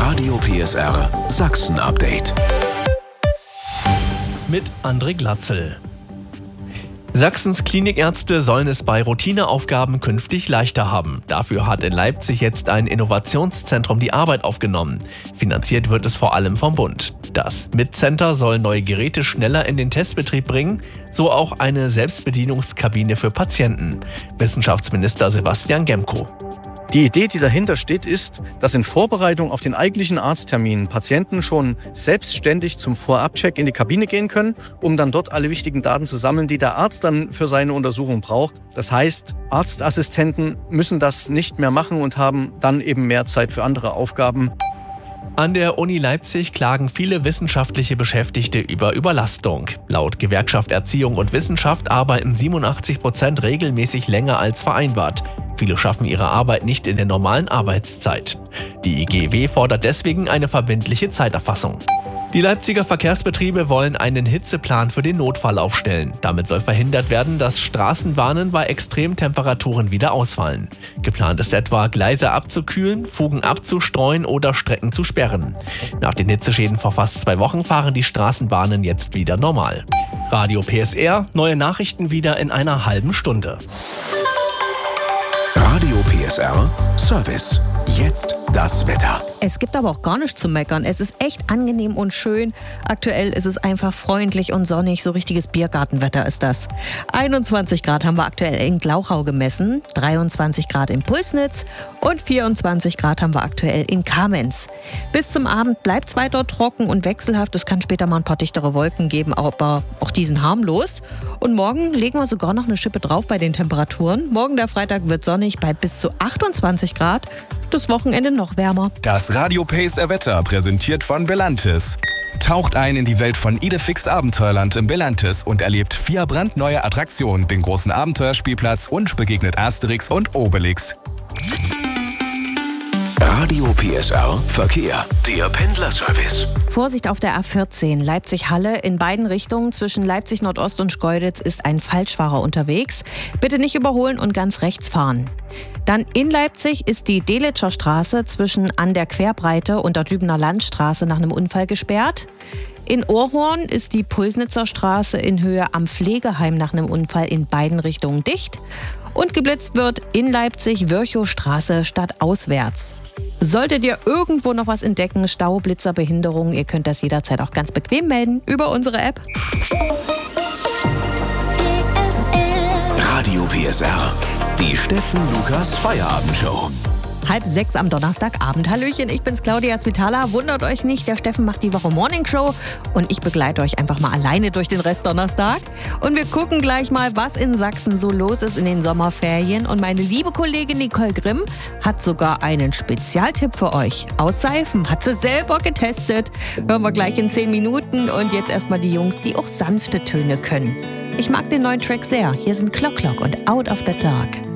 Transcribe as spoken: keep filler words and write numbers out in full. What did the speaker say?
Radio P S R Sachsen-Update. Mit André Glatzel. Sachsens Klinikärzte sollen es bei Routineaufgaben künftig leichter haben. Dafür hat in Leipzig jetzt ein Innovationszentrum die Arbeit aufgenommen. Finanziert wird es vor allem vom Bund. Das M I T-Center soll neue Geräte schneller in den Testbetrieb bringen, so auch eine Selbstbedienungskabine für Patienten. Wissenschaftsminister Sebastian Gemko. Die Idee, die dahinter steht, ist, dass in Vorbereitung auf den eigentlichen Arzttermin Patienten schon selbstständig zum Vorabcheck in die Kabine gehen können, um dann dort alle wichtigen Daten zu sammeln, die der Arzt dann für seine Untersuchung braucht. Das heißt, Arztassistenten müssen das nicht mehr machen und haben dann eben mehr Zeit für andere Aufgaben. An der Uni Leipzig klagen viele wissenschaftliche Beschäftigte über Überlastung. Laut Gewerkschaft Erziehung und Wissenschaft arbeiten siebenundachtzig Prozent regelmäßig länger als vereinbart. Viele schaffen ihre Arbeit nicht in der normalen Arbeitszeit. Die I G W fordert deswegen eine verbindliche Zeiterfassung. Die Leipziger Verkehrsbetriebe wollen einen Hitzeplan für den Notfall aufstellen. Damit soll verhindert werden, dass Straßenbahnen bei Extremtemperaturen wieder ausfallen. Geplant ist etwa, Gleise abzukühlen, Fugen abzustreuen oder Strecken zu sperren. Nach den Hitzeschäden vor fast zwei Wochen fahren die Straßenbahnen jetzt wieder normal. Radio P S R, neue Nachrichten wieder in einer halben Stunde. Radio P S R Service. Jetzt das Wetter. Es gibt aber auch gar nichts zu meckern. Es ist echt angenehm und schön. Aktuell ist es einfach freundlich und sonnig. So richtiges Biergartenwetter ist das. einundzwanzig Grad haben wir aktuell in Glauchau gemessen, dreiundzwanzig Grad in Pulsnitz und vierundzwanzig Grad haben wir aktuell in Kamenz. Bis zum Abend bleibt es weiter trocken und wechselhaft. Es kann später mal ein paar dichtere Wolken geben, aber auch die sind harmlos. Und morgen legen wir sogar noch eine Schippe drauf bei den Temperaturen. Morgen der Freitag wird sonnig bei bis zu achtundzwanzig Grad. Das Wochenende noch wärmer. Das Radio P S R Wetter präsentiert von Belantis. Taucht ein in die Welt von Idefix Abenteuerland im Belantis und erlebt vier brandneue Attraktionen, den großen Abenteuerspielplatz und begegnet Asterix und Obelix. Radio P S R Verkehr. Der Pendlerservice. Vorsicht auf der A vierzehn Leipzig-Halle. In beiden Richtungen zwischen Leipzig Nordost und Schkeuditz ist ein Falschfahrer unterwegs. Bitte nicht überholen und ganz rechts fahren. Dann in Leipzig ist die Delitscher Straße zwischen an der Querbreite und der Dübener Landstraße nach einem Unfall gesperrt. In Ohrhorn ist die Pulsnitzer Straße in Höhe am Pflegeheim nach einem Unfall in beiden Richtungen dicht. Und geblitzt wird in Leipzig Virchow-Straße stadtauswärts. Solltet ihr irgendwo noch was entdecken, Stau, Blitzer, Behinderung, ihr könnt das jederzeit auch ganz bequem melden über unsere App. Radio P S R. Die Steffen Lukas Feierabendshow. Halb sechs am Donnerstagabend. Hallöchen, ich bin's Claudia Svitala. Wundert euch nicht, der Steffen macht die Woche Morning Show und ich begleite euch einfach mal alleine durch den Rest Donnerstag. Und wir gucken gleich mal, was in Sachsen so los ist in den Sommerferien. Und meine liebe Kollegin Nicole Grimm hat sogar einen Spezialtipp für euch. Aus Seifen, hat sie selber getestet. Hören wir gleich in zehn Minuten. Und jetzt erstmal die Jungs, die auch sanfte Töne können. Ich mag den neuen Track sehr. Hier sind Clock Clock und Out of the Dark.